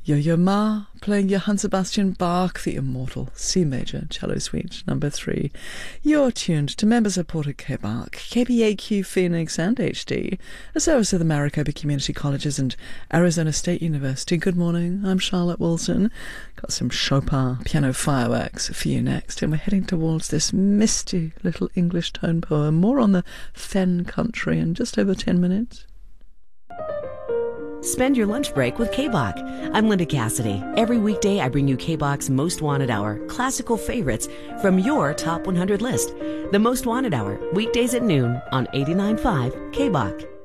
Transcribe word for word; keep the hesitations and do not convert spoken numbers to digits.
Yo-Yo Ma playing Johann Sebastian Bach, the immortal C major cello suite number three. You're tuned to members of Porter K Bach, K B A Q Phoenix and H D, a service of the Maricopa Community Colleges and Arizona State University. Good morning, I'm Charlotte Wilson. Got some Chopin piano fireworks for you next, and we're heading towards this misty little English tone poem, more on the Fen country in just over ten minutes. Spend your lunch break with K-Bach. I'm Linda Cassidy. Every weekday, I bring you K-Bach's Most Wanted Hour, classical favorites from your top one hundred list. The Most Wanted Hour, weekdays at noon on eighty-nine point five K-Bach.